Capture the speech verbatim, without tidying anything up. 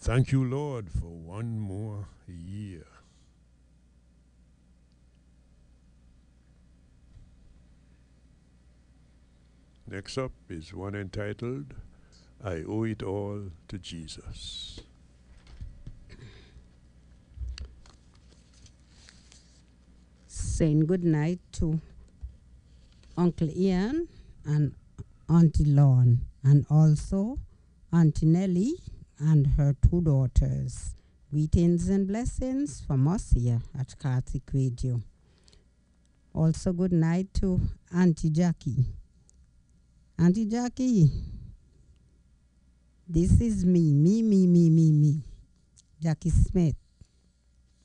Thank you, Lord, for one more year. Next up is one entitled, I Owe It All to Jesus. Saying good night to Uncle Ian and Auntie Lorne, and also Auntie Nellie and her two daughters. Greetings and blessings from us here at Kartik Radio. Also good night to Auntie Jackie. Auntie Jackie, this is me, me, me, me, me, me, Jackie Smith.